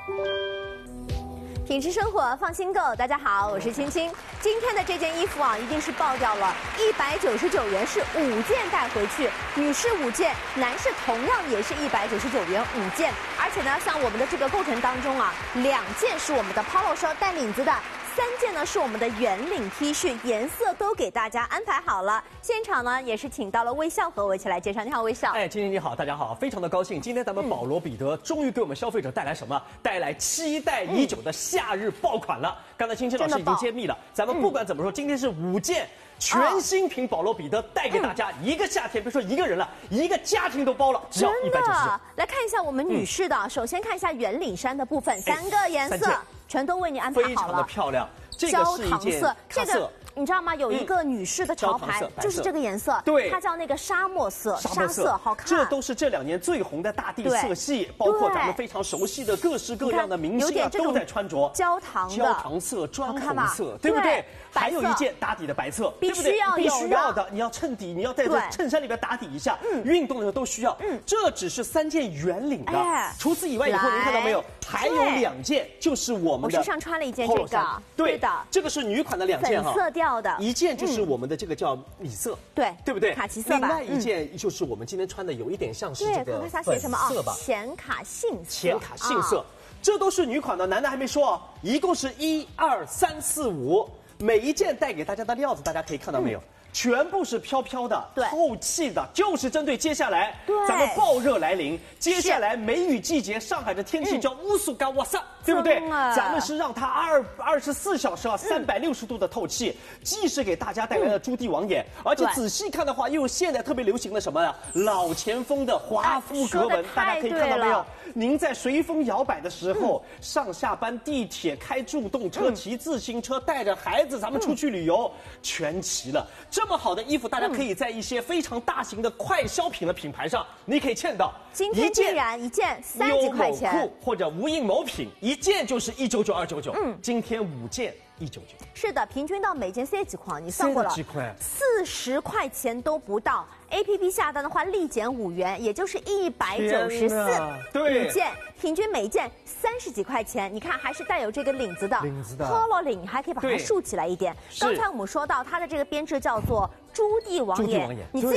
品质生活，放心购。大家好，我是青青。今天的这件衣服啊，一定是爆掉了，199元是5件带回去，女士5件，男士同样也是199元5件。而且呢，像我们的这个构成当中啊，2件是我们的 polo 衫带领子的。3件呢是我们的圆领 T 恤，颜色都给大家安排好了。现场呢也是请到了微笑和我一起来介绍。你好，微笑。 青青你好，大家好，非常的高兴，今天咱们保罗彼得终于给我们消费者带来什么？带来期待已久的夏日爆款了。刚才青青老师已经揭秘了，咱们不管怎么说，今天是5件。全新品保罗彼得带给大家一个夏天，别说一个人了，一个家庭都包了，只要199。 来看一下我们女士的，首先看一下圆领衫的部分，3个颜色全都为你安排好了， 非常的漂亮。这个是一件这个你知道吗？有一个女士的潮牌就是这个颜色， 对， 它叫那个沙漠色，沙色好看。 这都是这2年最红的大地色系，包括咱们非常熟悉的各式各样的明星啊，都在穿着焦糖色、砖红色，对不对？还有一件打底的白色， 必须要的。你要衬底，你要在这衬衫里边打底一下，运动的时候都需要。这只是3件圆领的，除此以外，以后您看到没有？还有2件，就是我们的。 我身上穿了一件这个， 对的，这个是女款的2件哈， 粉色调的， 一件就是我们的这个叫米色，对不对？ 卡其色吧。 另外一件就是我们今天穿的，有一点像是这个粉色吧， 浅卡杏色，这都是女款的，男的还没说哦，一共是1、2、3、4、5，每一件带给大家的料子，大家可以看到没有？全部是飘飘的、透气的，就是针对接下来咱们暴热来临，接下来梅雨季节，上海的天气叫乌苏干哇塞，对不对？咱们是让它24小时360度的透气，既是给大家带来了朱棣王眼，而且仔细看的话，又有现在特别流行的什么呀？老前锋的华夫格纹，大家可以看到没有？您在随风摇摆的时候，上下班地铁、开助动车、骑自行车，带着孩子咱们出去旅游，全齐了。这么好的衣服，大家可以在一些非常大型的快消品的品牌上，你可以见到。 今天竟然一件30几块钱， 优某库或者无印某品，一件就是199、299。今天5件199。是的，平均到每件40几块，你算过了，40块钱都不到。APP 下单的话，立减5元，也就是194。 对， 5件，平均每件30几块钱。你看，还是带有这个领子的 polo 领，还可以把它竖起来一点。刚才我们说到它的这个编制叫做朱棣王眼，你自己